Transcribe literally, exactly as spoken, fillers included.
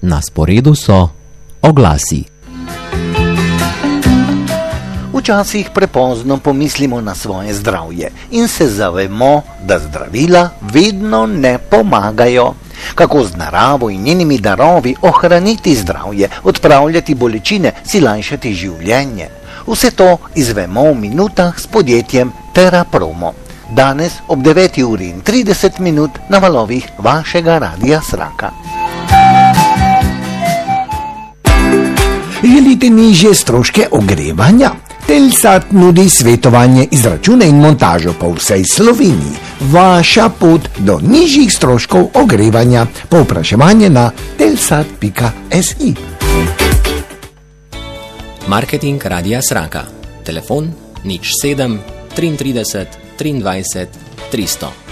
Na sporedu so oglasi. Včasih prepozno pomislimo na svoje zdravje in se zavemo, da zdravila vedno ne pomagajo. Kako z naravo in njenimi darovi ohraniti zdravje, odpravljati bolečine, si lajšati življenje. Vse to izvemo v minutah s podjetjem Terapromo. Danes ob deveti uri in trideset minut na valovih vašega Radia Sraka. Želite nižje stroške ogrevanja? Telsat nudi svetovanje, izračune in montažo po vsej Sloveniji. Vaša pot do nižjih stroškov ogrevanja. Povpraševanje na telsat pika si. Marketing Radia Sraka. Telefon nič sedem trideset tri triindvajset tristo.